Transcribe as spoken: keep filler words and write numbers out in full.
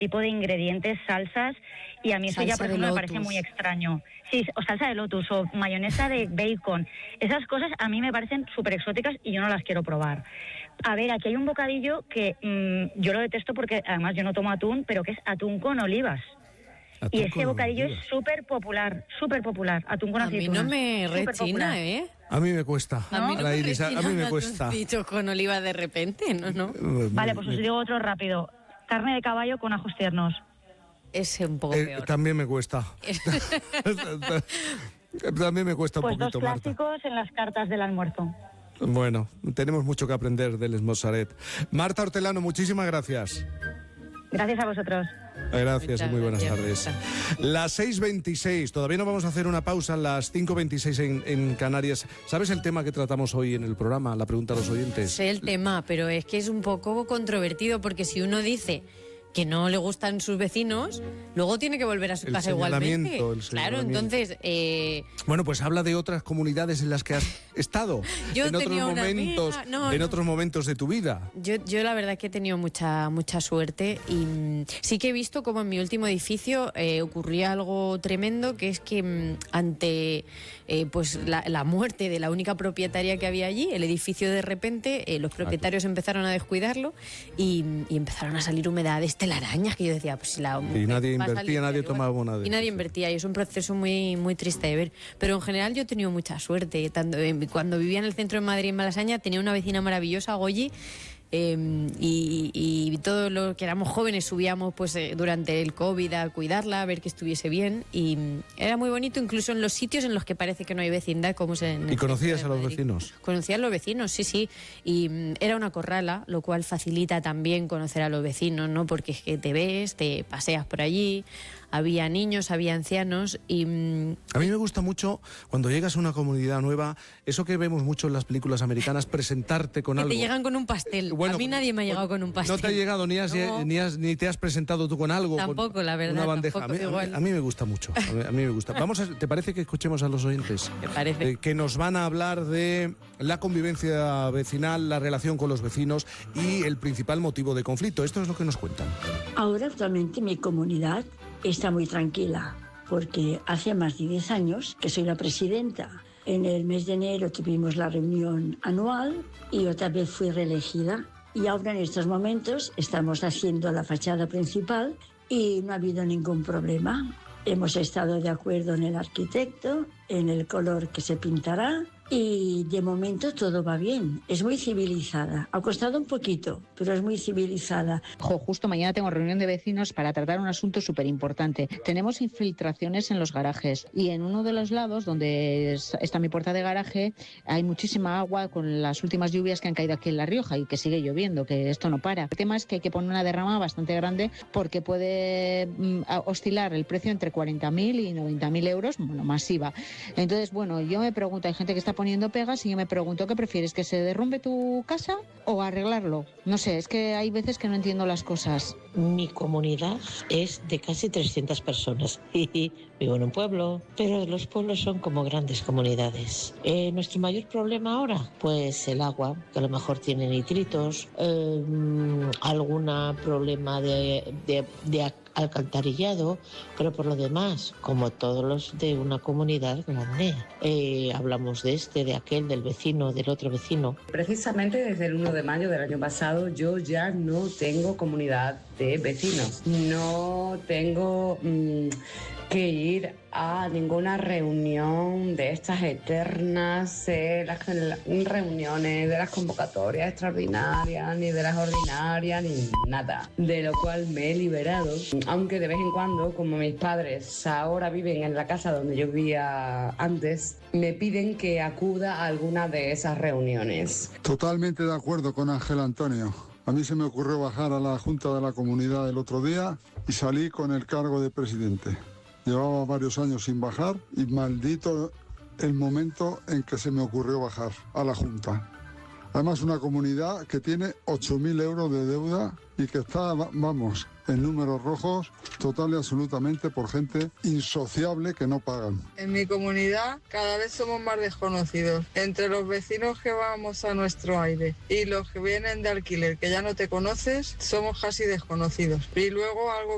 tipo de ingredientes, salsas, y a mí eso ya, por ejemplo, me parece muy extraño. Sí, o salsa de lotus, o mayonesa de bacon. Esas cosas a mí me parecen súper exóticas y yo no las quiero probar. A ver, aquí hay un bocadillo que mmm, yo lo detesto porque además yo no tomo atún, pero que es atún con olivas. Atún y ese bocadillo olivas. Es súper popular, súper popular. Atún con aceitunas. A mí no me rechina, ¿eh? A mí me cuesta. ¿No? A mí, no me Iris, a mí me cuesta. Dicho con oliva de repente, ¿no? no. Vale, pues os digo otro rápido. Carne de caballo con ajos tiernos. Ese un poco eh, peor. También me cuesta. También me cuesta pues un poquito, Marta. Pues dos clásicos Marta. en las cartas del almuerzo. Bueno, tenemos mucho que aprender del Esmosaret. Marta Hortelano, muchísimas gracias. Gracias a vosotros. Gracias Muchas y muy buenas gracias. tardes. Las seis veintiséis, todavía no vamos a hacer una pausa, las cinco veintiséis en, en Canarias. ¿Sabes el tema que tratamos hoy en el programa? La pregunta a los oyentes. Sé el tema, pero es que es un poco controvertido porque si uno dice que no le gustan sus vecinos, luego tiene que volver a su el casa igualmente. El claro, entonces... Eh... Bueno, pues habla de otras comunidades en las que has estado, yo en otros momentos, amiga, no, en no. otros momentos de tu vida. Yo, yo la verdad que he tenido mucha mucha suerte y mmm, sí que he visto como en mi último edificio eh, ocurría algo tremendo, que es que mmm, ante eh, pues la, la muerte de la única propietaria que había allí, el edificio de repente, eh, los propietarios empezaron a descuidarlo y, y empezaron a salir humedades, telarañas, que yo decía, pues si la y nadie invertía, nadie tomaba nada de y nadie eso, invertía, y es un proceso muy muy triste de ver, pero en general yo he tenido mucha suerte. Tanto, eh, cuando vivía en el centro de Madrid, en Malasaña, tenía una vecina maravillosa, Goyi, eh, y, y todos los que éramos jóvenes subíamos pues eh, durante el COVID a cuidarla, a ver que estuviese bien, y era muy bonito, incluso en los sitios en los que parece que no hay vecindad, como es en ¿Y conocías a los vecinos? Conocía a los vecinos, sí, sí, y mm, era una corrala, lo cual facilita también conocer a los vecinos, ¿no? Porque es que te ves, te paseas por allí, había niños, había ancianos y... Mmm... A mí me gusta mucho cuando llegas a una comunidad nueva, eso que vemos mucho en las películas americanas, presentarte con que algo. te llegan con un pastel. Bueno, a mí nadie me ha llegado con un pastel. No te ha llegado ni, has, no. ni, has, ni te has presentado tú con algo. Tampoco, con la verdad. Una bandeja. Tampoco, a, mí, igual. A, mí, a mí me gusta mucho. A mí, a mí me gusta. Vamos a, ¿te parece que escuchemos a los oyentes? Me parece. Eh, que nos van a hablar de la convivencia vecinal, la relación con los vecinos y el principal motivo de conflicto. Esto es lo que nos cuentan. Ahora actualmente mi comunidad está muy tranquila, porque hace más de diez años que soy la presidenta. En el mes de enero tuvimos la reunión anual y otra vez fui reelegida. Y ahora en estos momentos estamos haciendo la fachada principal y no ha habido ningún problema. Hemos estado de acuerdo en el arquitecto, en el color que se pintará, y de momento todo va bien. Es muy civilizada. Ha costado un poquito, pero es muy civilizada. Jo, justo mañana tengo reunión de vecinos para tratar un asunto súper importante. Tenemos infiltraciones en los garajes y en uno de los lados donde está mi puerta de garaje hay muchísima agua con las últimas lluvias que han caído aquí en La Rioja y que sigue lloviendo, que esto no para. El tema es que hay que poner una derrama bastante grande porque puede mm, oscilar el precio entre cuarenta mil y noventa mil euros, bueno, masiva. Entonces, bueno, yo me pregunto, hay gente que está poniendo pegas y yo me pregunto, ¿qué prefieres? ¿Que se derrumbe tu casa o arreglarlo? No sé, es que hay veces que no entiendo las cosas. Mi comunidad es de casi trescientas personas. Vivo en un pueblo, pero los pueblos son como grandes comunidades. Eh, ¿Nuestro mayor problema ahora? Pues el agua, que a lo mejor tiene nitritos, eh, algún problema de, de, de alcantarillado, pero por lo demás, como todos los de una comunidad grande, eh, hablamos de este, de aquel, del vecino, del otro vecino. Precisamente desde el uno de mayo del año pasado yo ya no tengo comunidad de vecinos, no tengo mmm, que ir a ninguna reunión de estas eternas, eh, las reuniones de las convocatorias extraordinarias, ni de las ordinarias, ni nada, de lo cual me he liberado, aunque de vez en cuando, como mis padres ahora viven en la casa donde yo vivía antes, me piden que acuda a alguna de esas reuniones. Totalmente de acuerdo con Ángel Antonio. A mí se me ocurrió bajar a la Junta de la Comunidad el otro día y salí con el cargo de presidente. Llevaba varios años sin bajar y maldito el momento en que se me ocurrió bajar a la Junta. Además, una comunidad que tiene ocho mil euros de deuda y que está, vamos, en números rojos total y absolutamente por gente insociable que no pagan. En mi comunidad cada vez somos más desconocidos. Entre los vecinos que vamos a nuestro aire y los que vienen de alquiler, que ya no te conoces, somos casi desconocidos. Y luego algo